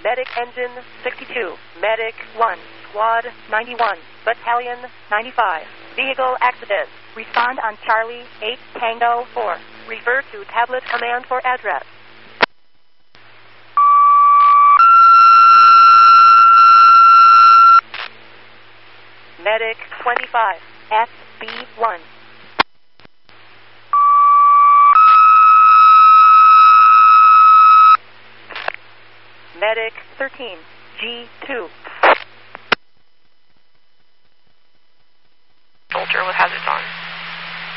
Medic Engine 62, Medic 1, Squad 91, Battalion 95. Vehicle accident. Respond on Charlie 8 Tango 4. Refer to tablet command for address. Medic 25, SB1. Medic 13, G2. Soldier with hazards on.